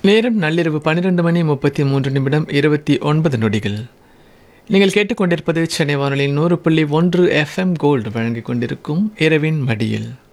நேரம் நள்ளிரவு 12:33 29 நொடிகள். நீங்கள் கேட்டுக்கொண்டிருப்பது சென்னை வானொலியின் 100.1 FM கோல்டு வழங்கிக் கொண்டிருக்கும் இரவின் மடியில்.